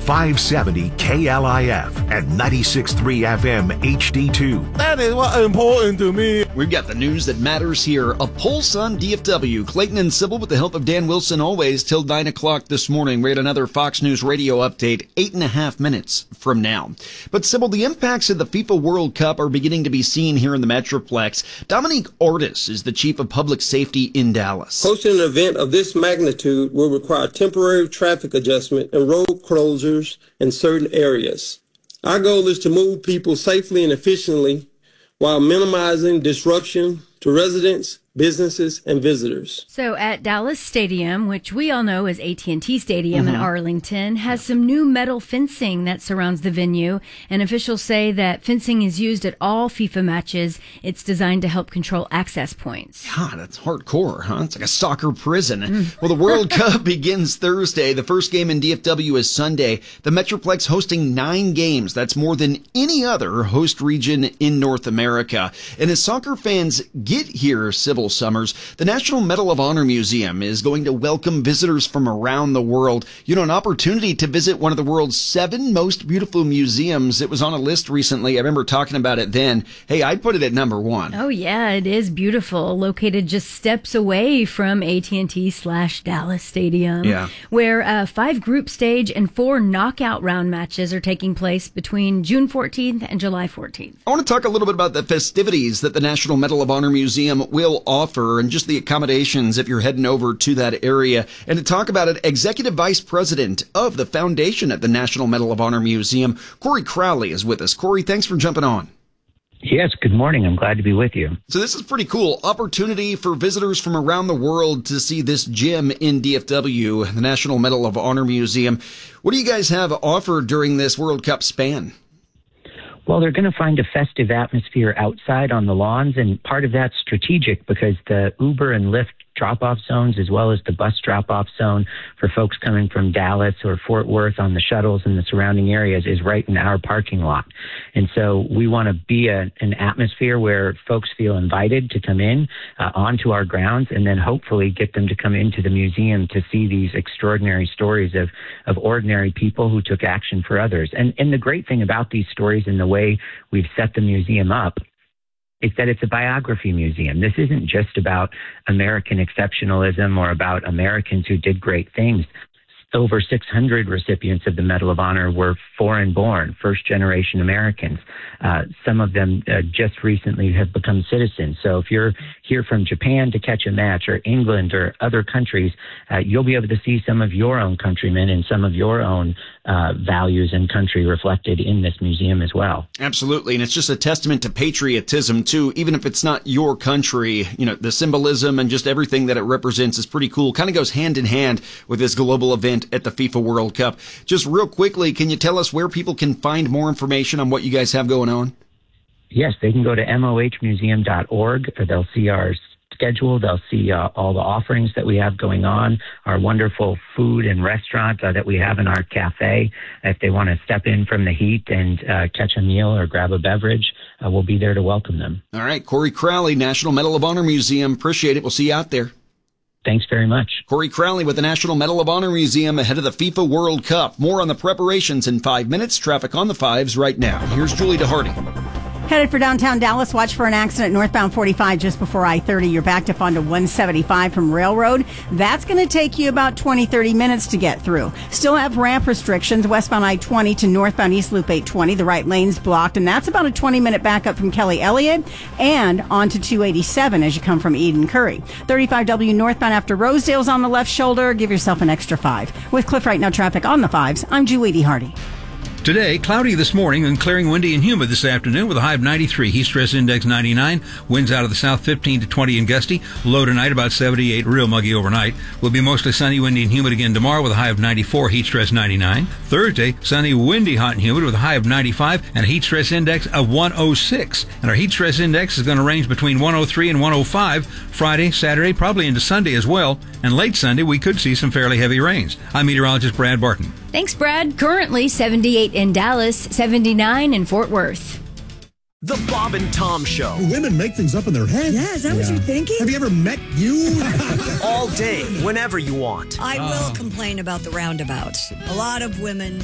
570 KLIF and 96.3 FM HD2. That is what important to me. We've got the news that matters here. A pulse on DFW. Clayton and Sybil with the help of Dan Wilson always till 9 o'clock this morning. We had another Fox News radio update 8.5 minutes from now. But Sybil, the impacts of the FIFA World Cup are beginning to be seen here in the Metroplex. Dominique Ortiz is the chief of public safety in Dallas. Hosting an event of this magnitude will require temporary traffic adjustment and road closures in certain areas. Our goal is to move people safely and efficiently while minimizing disruption to residents, businesses, and visitors. So at Dallas Stadium, which we all know as AT&T Stadium in Arlington, has some new metal fencing that surrounds the venue. And officials say that fencing is used at all FIFA matches. It's designed to help control access points. God, that's hardcore, huh? It's like a soccer prison. Well, the World Cup begins Thursday. The first game in DFW is Sunday. The Metroplex hosting 9 games. That's more than any other host region in North America. And as soccer fans get here, Sybil Summers, the National Medal of Honor Museum is going to welcome visitors from around the world. You know, an opportunity to visit one of the world's 7 most beautiful museums. It was on a list recently. I remember talking about it then. Hey, I'd put it at number 1. Oh, yeah, it is beautiful. Located just steps away from AT&T/Dallas Stadium, where 5 group stage and 4 knockout round matches are taking place between June 14th and July 14th. I want to talk a little bit about the festivities that the National Medal of Honor Museum will offer and just the accommodations if you're heading over to that area. And to talk about it, Executive Vice President of the Foundation at the National Medal of Honor Museum, Corey Crowley, is with us. Corey, thanks for jumping on. Yes, good morning. I'm glad to be with you. So this is pretty cool. Opportunity for visitors from around the world to see this gem in DFW, the National Medal of Honor Museum. What do you guys have offered during this World Cup span? Well, they're going to find a festive atmosphere outside on the lawns, and part of that's strategic because the Uber and Lyft drop-off zones, as well as the bus drop-off zone for folks coming from Dallas or Fort Worth on the shuttles and the surrounding areas, is right in our parking lot. And so we want to be an atmosphere where folks feel invited to come in onto our grounds, and then hopefully get them to come into the museum to see these extraordinary stories of ordinary people who took action for others. And the great thing about these stories and the way we've set the museum up is that it's a biography museum. This isn't just about American exceptionalism or about Americans who did great things. Over 600 recipients of the Medal of Honor were foreign-born, first-generation Americans. Some of them just recently have become citizens. So if you're here from Japan to catch a match, or England or other countries, you'll be able to see some of your own countrymen and some of your own values and country reflected in this museum as well. Absolutely. And it's just a testament to patriotism, too. Even if it's not your country, you know, the symbolism and just everything that it represents is pretty cool. Kind of goes hand in hand with this global event at the FIFA World Cup. Just real quickly, can you tell us where people can find more information on what you guys have going on? Yes, they can go to mohmuseum.org. They'll see our schedule. They'll see all the offerings that we have going on, our wonderful food and restaurant that we have in our cafe. If they want to step in from the heat and catch a meal or grab a beverage, we'll be there to welcome them. All right, Corey Crowley, National Medal of Honor Museum. Appreciate it. We'll see you out there. Thanks very much. Corey Crowley with the National Medal of Honor Museum ahead of the FIFA World Cup. More on the preparations in 5 minutes. Traffic on the 5s right now. Here's Julie DeHardy. Headed for downtown Dallas, watch for an accident northbound 45 just before I-30. You're backed up onto 175 from Railroad. That's going to take you about 20-30 minutes to get through. Still have ramp restrictions westbound I-20 to northbound East Loop 820. The right lane's blocked, and that's about a 20-minute backup from Kelly Elliott and onto 287 as you come from Eden Curry. 35W northbound after Rosedale's on the left shoulder. Give yourself an extra 5. With Cliff Right Now traffic on the 5s, I'm Julie DeHardy. Today, cloudy this morning and clearing windy and humid this afternoon with a high of 93. Heat stress index 99. Winds out of the south 15 to 20 and gusty. Low tonight about 78. Real muggy overnight. Will be mostly sunny, windy, and humid again tomorrow with a high of 94. Heat stress 99. Thursday, sunny, windy, hot, and humid with a high of 95 and a heat stress index of 106. And our heat stress index is going to range between 103 and 105 Friday, Saturday, probably into Sunday as well. And late Sunday, we could see some fairly heavy rains. I'm meteorologist Brad Barton. Thanks, Brad. Currently 78 in Dallas, 79 in Fort Worth. The Bob and Tom Show. Women make things up in their head. Yeah, is that what you're thinking? Have you ever met you? All day, whenever you want. I will complain about the roundabouts. A lot of women